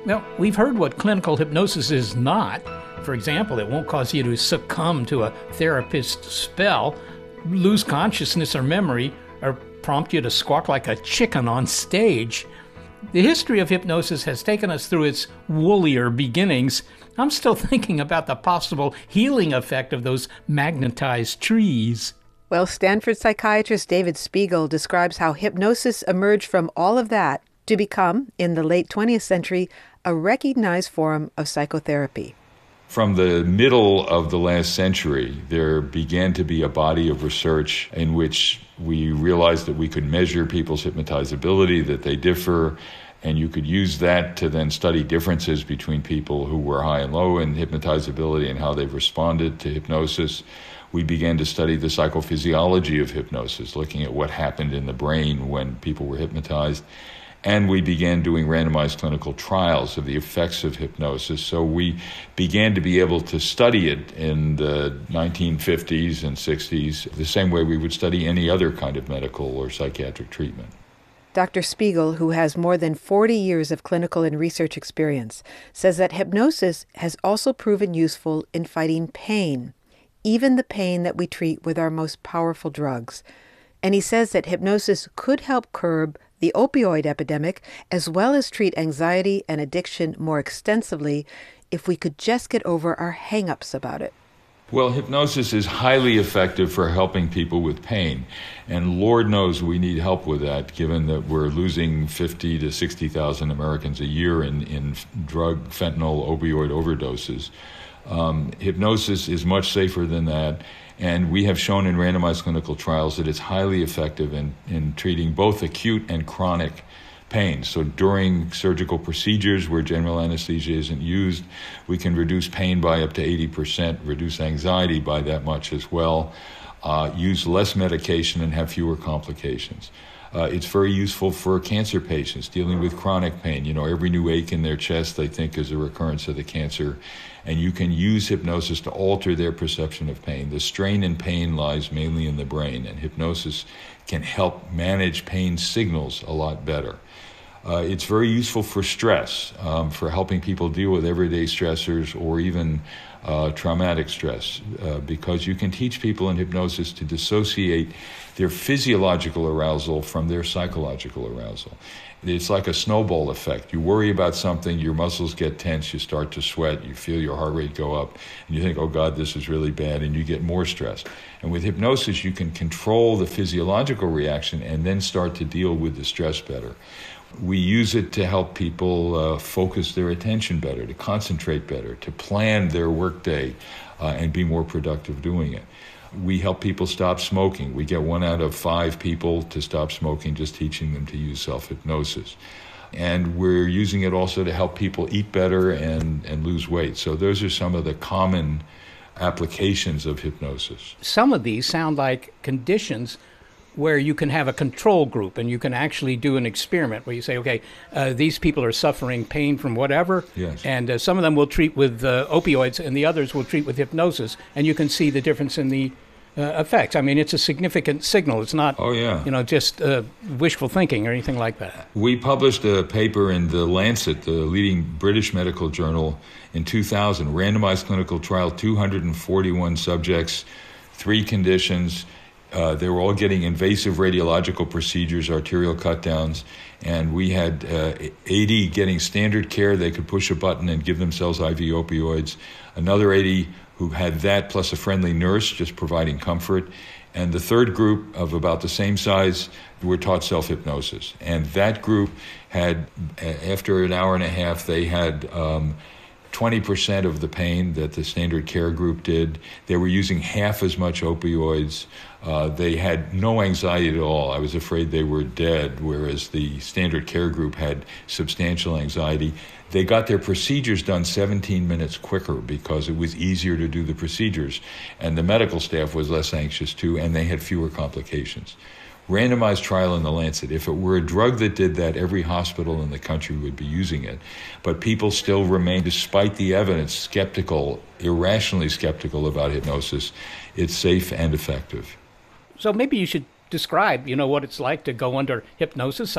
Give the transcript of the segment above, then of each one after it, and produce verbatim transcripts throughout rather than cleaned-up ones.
Now, we've heard what clinical hypnosis is not. For example, it won't cause you to succumb to a therapist's spell, lose consciousness or memory, or prompt you to squawk like a chicken on stage. The history of hypnosis has taken us through its woollier beginnings. I'm still thinking about the possible healing effect of those magnetized trees. Well, Stanford psychiatrist David Spiegel describes how hypnosis emerged from all of that to become, in the late twentieth century, a recognized form of psychotherapy. From the middle of the last century, there began to be a body of research in which we realized that we could measure people's hypnotizability, that they differ, and you could use that to then study differences between people who were high and low in hypnotizability and how they've responded to hypnosis. We began to study the psychophysiology of hypnosis, looking at what happened in the brain when people were hypnotized. And we began doing randomized clinical trials of the effects of hypnosis. So we began to be able to study it in the nineteen fifties and sixties, the same way we would study any other kind of medical or psychiatric treatment. Doctor Spiegel, who has more than forty years of clinical and research experience, says that hypnosis has also proven useful in fighting pain, even the pain that we treat with our most powerful drugs. And he says that hypnosis could help curb the opioid epidemic, as well as treat anxiety and addiction more extensively if we could just get over our hang-ups about it. Well, hypnosis is highly effective for helping people with pain. And Lord knows we need help with that, given that we're losing fifty to sixty thousand Americans a year in, in drug, fentanyl, opioid overdoses. Um, hypnosis is much safer than that. And we have shown in randomized clinical trials that it's highly effective in, in treating both acute and chronic pain. So during surgical procedures where general anesthesia isn't used, we can reduce pain by up to eighty percent, reduce anxiety by that much as well, uh, use less medication and have fewer complications. Uh, it's very useful for cancer patients dealing with chronic pain. You know, every new ache in their chest they think is a recurrence of the cancer. And you can use hypnosis to alter their perception of pain. The strain in pain lies mainly in the brain, and hypnosis can help manage pain signals a lot better. Uh, it's very useful for stress, um, for helping people deal with everyday stressors or even uh, traumatic stress, uh, because you can teach people in hypnosis to dissociate their physiological arousal from their psychological arousal. It's like a snowball effect. You worry about something, your muscles get tense, you start to sweat, you feel your heart rate go up, and you think, oh God, this is really bad, and you get more stressed. And with hypnosis, you can control the physiological reaction and then start to deal with the stress better. We use it to help people uh, focus their attention better, to concentrate better, to plan their workday uh, and be more productive doing it. We help people stop smoking. We get one out of five people to stop smoking just teaching them to use self-hypnosis. And we're using it also to help people eat better and, and lose weight. So those are some of the common applications of hypnosis. Some of these sound like conditions where you can have a control group and you can actually do an experiment where you say, okay, uh, these people are suffering pain from whatever, yes. and uh, some of them will treat with uh, opioids and the others will treat with hypnosis, and you can see the difference in the uh, effects. I mean, it's a significant signal. It's not, oh, yeah. you know, just uh, wishful thinking or anything like that. We published a paper in The Lancet, the leading British medical journal, in two thousand, randomized clinical trial, two hundred forty-one subjects, three conditions. Uh, they were all getting invasive radiological procedures, arterial cut-downs, and we had uh, eighty getting standard care. They could push a button and give themselves I V opioids. Another eighty who had that plus a friendly nurse just providing comfort. And the third group of about the same size were taught self-hypnosis. And that group had, after an hour and a half, they had um, twenty percent of the pain that the standard care group did. They were using half as much opioids. Uh, they had no anxiety at all. I was afraid they were dead, whereas the standard care group had substantial anxiety. They got their procedures done seventeen minutes quicker because it was easier to do the procedures. And the medical staff was less anxious too, and they had fewer complications. Randomized trial in The Lancet. If it were a drug that did that, every hospital in the country would be using it. But people still remain, despite the evidence, skeptical, irrationally skeptical about hypnosis. It's safe and effective. So maybe you should describe, you know, what it's like to go under hypnosis. I've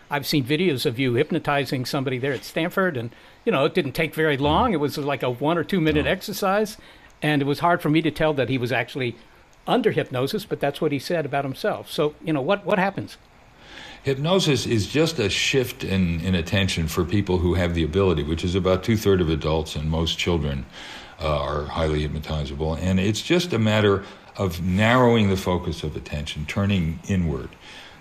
I've seen videos of you hypnotizing somebody there at Stanford, and, you know, it didn't take very long. It was like a one or two minute oh. exercise, and it was hard for me to tell that he was actually under hypnosis, but that's what he said about himself. So, you know, what, what happens? Hypnosis is just a shift in, in attention for people who have the ability, which is about two-thirds of adults and most children uh, are highly hypnotizable. And it's just a matter of narrowing the focus of attention, turning inward.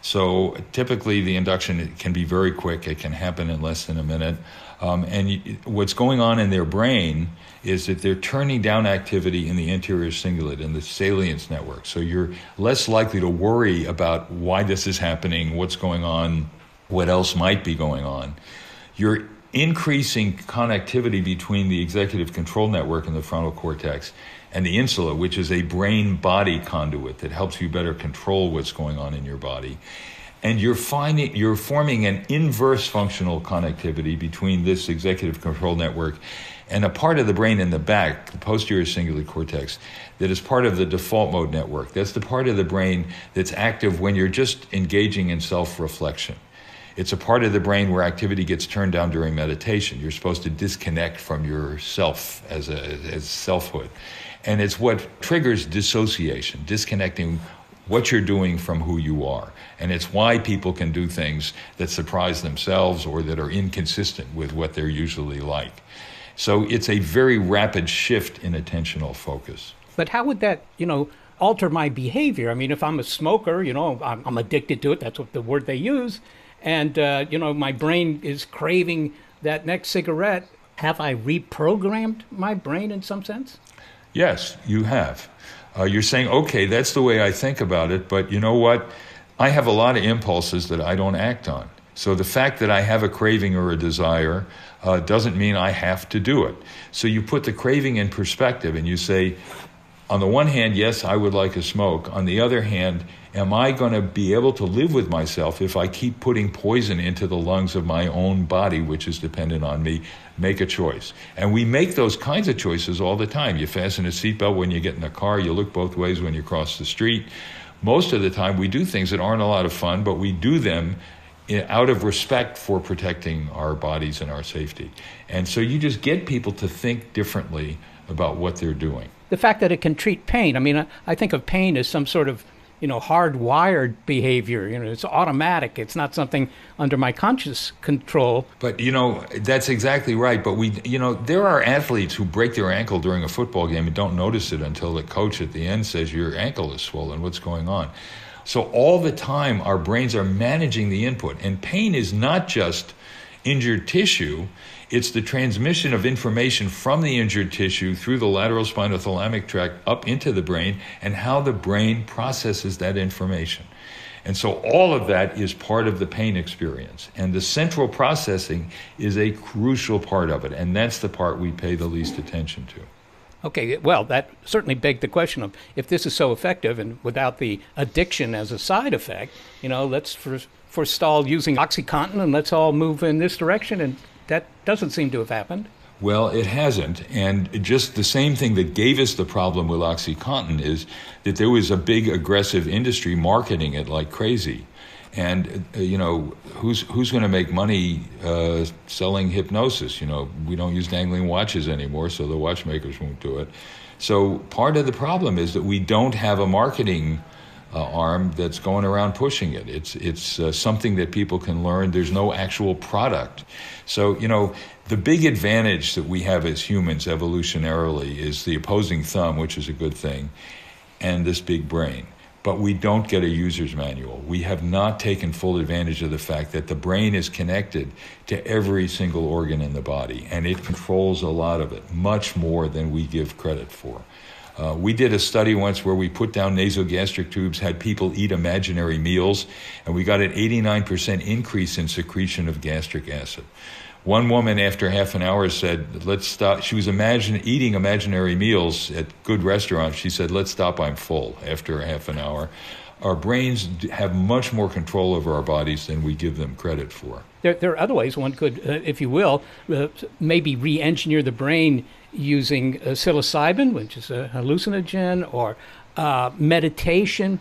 So typically the induction can be very quick. It can happen in less than a minute. Um, and you, what's going on in their brain is that they're turning down activity in the anterior cingulate, in the salience network. So you're less likely to worry about why this is happening, what's going on, what else might be going on. You're increasing connectivity between the executive control network and the frontal cortex and the insula, which is a brain-body conduit that helps you better control what's going on in your body. And you're finding you're forming an inverse functional connectivity between this executive control network and a part of the brain in the back, the posterior cingulate cortex, that is part of the default mode network. That's the part of the brain that's active when you're just engaging in self-reflection. It's a part of the brain where activity gets turned down during meditation. You're supposed to disconnect from yourself as a as selfhood. And it's what triggers dissociation, disconnecting what you're doing from who you are. And it's why people can do things that surprise themselves or that are inconsistent with what they're usually like. So it's a very rapid shift in attentional focus. But how would that, you know, alter my behavior? I mean, if I'm a smoker, you know, I'm, I'm addicted to it. That's what the word they use. And, uh, you know, my brain is craving that next cigarette. Have I reprogrammed my brain in some sense? Yes, you have. Uh, you're saying, okay, that's the way I think about it, but you know what? I have a lot of impulses that I don't act on. So the fact that I have a craving or a desire uh, doesn't mean I have to do it. So you put the craving in perspective and you say, on the one hand, yes, I would like a smoke. On the other hand, am I going to be able to live with myself if I keep putting poison into the lungs of my own body, which is dependent on me? Make a choice. And we make those kinds of choices all the time. You fasten a seatbelt when you get in a car. You look both ways when you cross the street. Most of the time, we do things that aren't a lot of fun, but we do them out of respect for protecting our bodies and our safety. And so you just get people to think differently about what they're doing. The fact that it can treat pain, I mean, I, I think of pain as some sort of, you know, hardwired behavior. You know, it's automatic. It's not something under my conscious control. But, you know, that's exactly right. But we, you know, there are athletes who break their ankle during a football game and don't notice it until the coach at the end says, your ankle is swollen. What's going on? So all the time, our brains are managing the input. And pain is not just injured tissue. It's the transmission of information from the injured tissue through the lateral spinothalamic tract up into the brain and how the brain processes that information. And so all of that is part of the pain experience. And the central processing is a crucial part of it. And that's the part we pay the least attention to. Okay, well, that certainly begged the question of if this is so effective and without the addiction as a side effect, you know, let's for, forestall using OxyContin and let's all move in this direction. And that doesn't seem to have happened. Well, it hasn't. And just the same thing that gave us the problem with OxyContin is that there was a big aggressive industry marketing it like crazy. And, uh, you know, who's who's going to make money uh, selling hypnosis? You know, we don't use dangling watches anymore, so the watchmakers won't do it. So part of the problem is that we don't have a marketing uh, arm that's going around pushing it. It's, it's uh, something that people can learn. There's no actual product. So, you know, the big advantage that we have as humans evolutionarily is the opposing thumb, which is a good thing, and this big brain. But we don't get a user's manual. We have not taken full advantage of the fact that the brain is connected to every single organ in the body, and it controls a lot of it, much more than we give credit for. Uh, we did a study once where we put down nasogastric tubes, had people eat imaginary meals, and we got an eighty-nine percent increase in secretion of gastric acid. One woman, after half an hour, said, let's stop. She was imagine, eating imaginary meals at good restaurants. She said, let's stop, I'm full, after half an hour. Our brains have much more control over our bodies than we give them credit for. There, there are other ways one could, uh, if you will, uh, maybe re-engineer the brain using uh, psilocybin, which is a hallucinogen, or uh, meditation.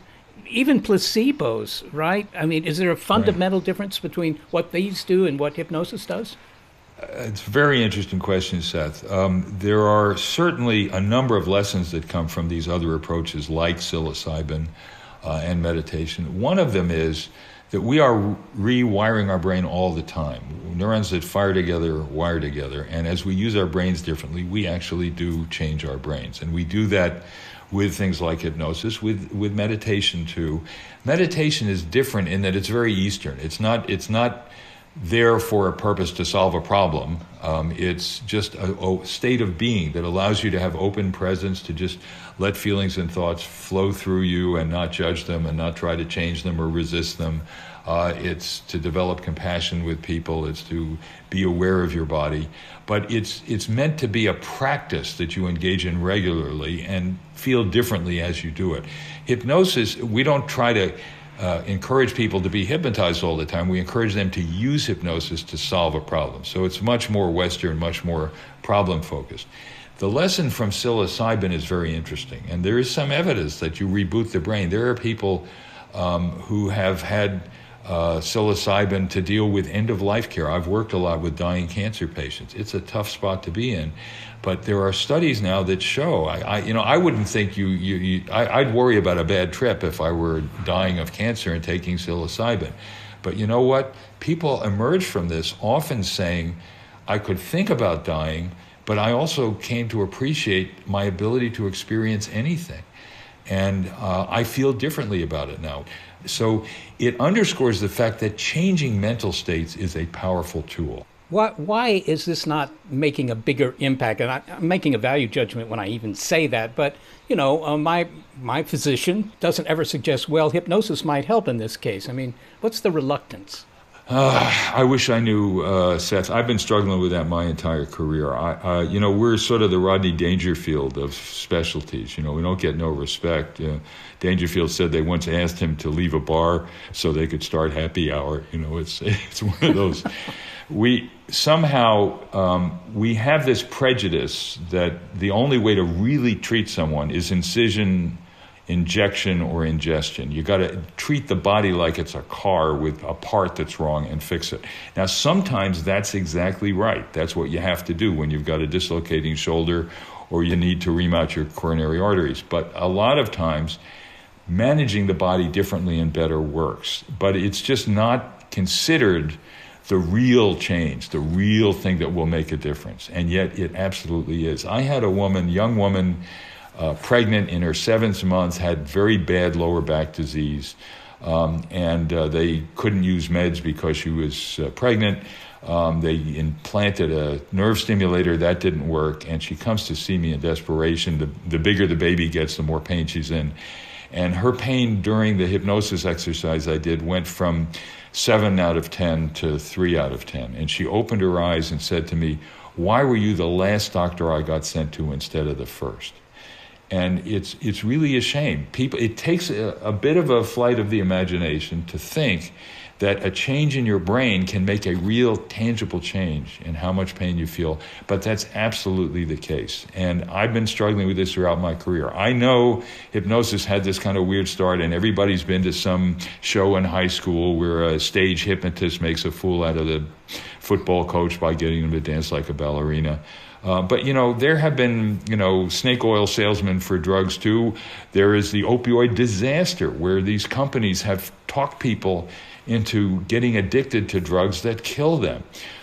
even placebos, right? I mean, is there a fundamental right. difference between what these do and what hypnosis does? Uh, it's a very interesting question, Seth. Um, there are certainly a number of lessons that come from these other approaches like psilocybin uh, and meditation. One of them is that we are rewiring our brain all the time. Neurons that fire together wire together, and as we use our brains differently, we actually do change our brains. And we do that with things like hypnosis, with, with meditation too. Meditation is different in that it's very Eastern. It's not, it's not there for a purpose to solve a problem. Um, it's just a, a state of being that allows you to have open presence, to just let feelings and thoughts flow through you and not judge them and not try to change them or resist them. Uh, it's to develop compassion with people. It's to be aware of your body. But it's it's meant to be a practice that you engage in regularly and feel differently as you do it. Hypnosis, we don't try to uh, encourage people to be hypnotized all the time. We encourage them to use hypnosis to solve a problem. So it's much more Western, much more problem-focused. The lesson from psilocybin is very interesting, and there is some evidence that you reboot the brain. There are people um, who have had uh, psilocybin to deal with end-of-life care. I've worked a lot with dying cancer patients. It's a tough spot to be in, but there are studies now that show. I, I you know, I wouldn't think you. you, you I, I'd worry about a bad trip if I were dying of cancer and taking psilocybin, but you know what? People emerge from this often saying, "I could think about dying, but I also came to appreciate my ability to experience anything. And uh, I feel differently about it now." So it underscores the fact that changing mental states is a powerful tool. Why, why is this not making a bigger impact? And I, I'm making a value judgment when I even say that. But, you know, uh, my my physician doesn't ever suggest, well, hypnosis might help in this case. I mean, what's the reluctance? Uh, I wish I knew, uh, Seth. I've been struggling with that my entire career. I, uh, you know, we're sort of the Rodney Dangerfield of specialties. You know, we don't get no respect. Uh, Dangerfield said they once asked him to leave a bar so they could start happy hour. You know, it's it's one of those. we somehow um, we have this prejudice that the only way to really treat someone is incision, injection, or ingestion. You got to treat the body like it's a car with a part that's wrong and fix it. Now, sometimes that's exactly right. That's what you have to do when you've got a dislocating shoulder or you need to remount your coronary arteries. But a lot of times, managing the body differently and better works. But it's just not considered the real change, the real thing that will make a difference. And yet it absolutely is. I had a woman, young woman, Uh, pregnant in her seventh month, had very bad lower back disease, um, and uh, they couldn't use meds because she was uh, pregnant. Um, they implanted a nerve stimulator, that didn't work, and she comes to see me in desperation. The, the bigger the baby gets, the more pain she's in. And her pain during the hypnosis exercise I did went from seven out of ten to three out of ten. And she opened her eyes and said to me, "Why were you the last doctor I got sent to instead of the first?" And it's it's really a shame. People, it takes a, a bit of a flight of the imagination to think that a change in your brain can make a real tangible change in how much pain you feel, but that's absolutely the case. And I've been struggling with this throughout my career. I know hypnosis had this kind of weird start, and everybody's been to some show in high school where a stage hypnotist makes a fool out of the football coach by getting them to dance like a ballerina. Uh, but, you know, there have been, you know, snake oil salesmen for drugs, too. There is the opioid disaster where these companies have talked people into getting addicted to drugs that kill them.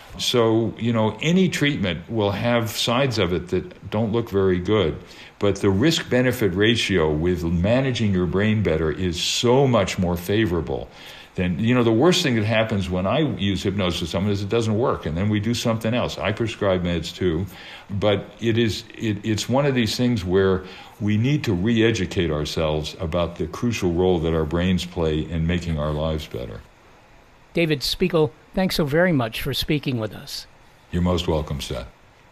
So, you know, any treatment will have sides of it that don't look very good. But the risk-benefit ratio with managing your brain better is so much more favorable. Then, you know, the worst thing that happens when I use hypnosis with someone is it doesn't work, and then we do something else. I prescribe meds too, but it is it, it's one of these things where we need to re-educate ourselves about the crucial role that our brains play in making our lives better. David Spiegel, thanks so very much for speaking with us. You're most welcome, Seth.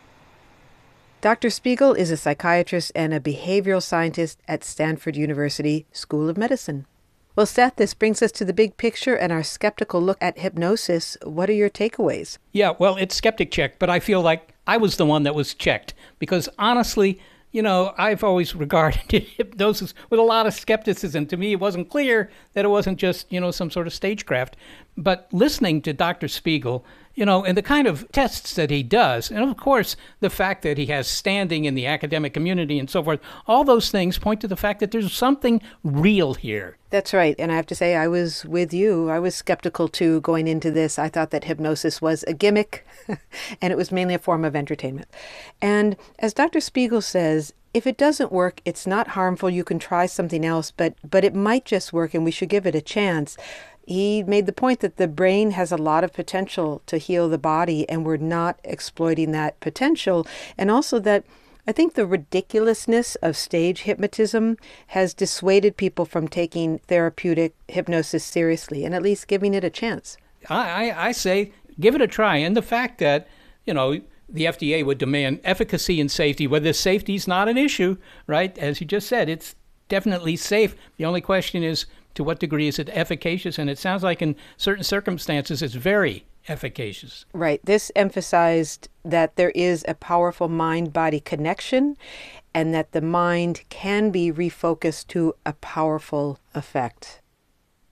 Doctor Spiegel is a psychiatrist and a behavioral scientist at Stanford University School of Medicine. Well, Seth, this brings us to the big picture and our skeptical look at hypnosis. What are your takeaways? Yeah, well, it's skeptic check, but I feel like I was the one that was checked because honestly, you know, I've always regarded hypnosis with a lot of skepticism. To me, it wasn't clear that it wasn't just, you know, some sort of stagecraft. But listening to Doctor Spiegel, you know, and the kind of tests that he does, and of course, the fact that he has standing in the academic community and so forth, all those things point to the fact that there's something real here. That's right. And I have to say, I was with you. I was skeptical too going into this. I thought that hypnosis was a gimmick and it was mainly a form of entertainment. And as Doctor Spiegel says, if it doesn't work, it's not harmful. You can try something else, but but it might just work and we should give it a chance. He made the point that the brain has a lot of potential to heal the body, and we're not exploiting that potential. And also that I think the ridiculousness of stage hypnotism has dissuaded people from taking therapeutic hypnosis seriously and at least giving it a chance. I, I, I say give it a try. And the fact that, you know, the F D A would demand efficacy and safety, whether safety is not an issue, right? As you just said, it's definitely safe. The only question is, to what degree is it efficacious? And it sounds like in certain circumstances it's very efficacious. Right. This emphasized that there is a powerful mind-body connection and that the mind can be refocused to a powerful effect.